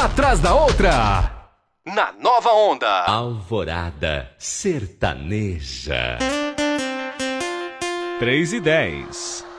atrás da outra. Na nova onda. Alvorada Sertaneja. 3:10.